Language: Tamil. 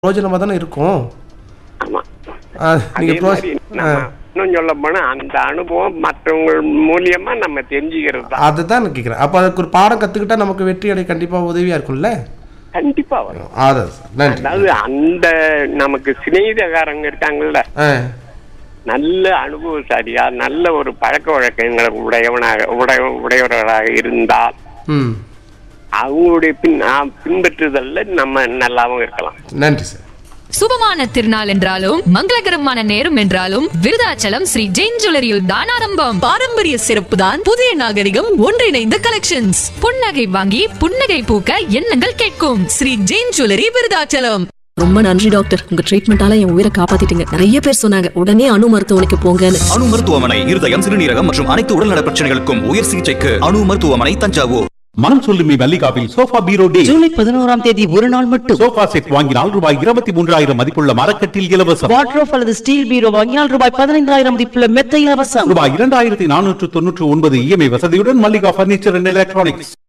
பிரயோஜனமா தானே இருக்கும். ஆமா. நீங்க இன்னும் சொல்ல போனா அந்த அனுபவம் மற்றவங்க மூலியமா நம்ம தெரிஞ்சுக்கிறது தான். அதுதான் நான் கேட்கிறேன். அப்ப அதுக்கு ஒரு பாடம் கத்துக்கிட்டா நமக்கு வெற்றி அடைய கண்டிப்பா உதவியா இருக்கும்ல. கண்டிப்பா வரும். நன்றி. அதாவது அந்த நமக்கு சிநேகிதக்காரங்க இருக்காங்கல்ல, நல்ல அனுபவசாலியா நல்ல ஒரு பழக்க வழக்கங்களை உடையவர்களாக இருந்தால் அவங்களுடைய பின்பற்றுதல்ல நம்ம நல்லாவும் இருக்கலாம். நன்றி சார். சுபமான திருநாள் என்றாலும் மங்களகரமான நேரம் என்றாலும் விருதாச்சலம் ஸ்ரீ ஜெயின் ஜுவல்லரியில் தான் ஆரம்பம். பாரம்பரிய சிறப்பு தான் புதிய நாகரிகம் ஒன்றிணைந்த கலெக்ஷன்ஸ். புன்னகை வாங்கி புன்னகை பூக்க எண்ணங்கள் கேட்கும். ஸ்ரீ ஜெயின் ஜுவல்லரி விருதாச்சலம். ரொம்ப நன்றி டாக்டர், உங்க ட்ரீட்மெண்டால என் உயிரை காப்பாத்திட்டீங்க. நிறைய பேர் சொன்னாங்க உடனே அணு மருத்துவமனைக்கு போங்கன்னு. அணு மருத்துவமனை இருதயம், சிறுநீரகம் மற்றும் அனைத்து உடல்நல பிரச்சனைகளுக்கும் உயர் சிகிச்சைக்கு அணு மருத்துவமனை, தஞ்சாவூர். மனம் சொல்லுமே மல்லிகாவில் சோஃபா பீரோ டே ஜூலை 11ஆம் தேதி ஒரு நாள் மட்டும். சோஃபா செட் வாங்கினால் ரூபாய் 23,000 மதிப்புள்ள மரக்கட்டில் இலவசம். வார்ட்ரோப் அல்லது ஸ்டீல் பீரோ வாங்கினால் ரூபாய் 15,000 மதிப்புள்ள மெத்தை இலவசம். ரூபாய் 2,499 இஎம்ஐ வசதியுடன் மல்லிகா பர்னிச்சர் அண்ட் எலக்ட்ரானிக்ஸ்.